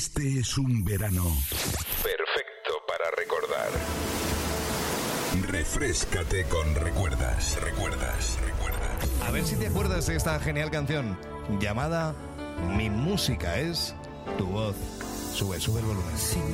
Este es un verano perfecto para recordar. Refréscate con recuerdas. A ver si te acuerdas de esta genial canción llamada Mi música es tu voz. Sube el volumen.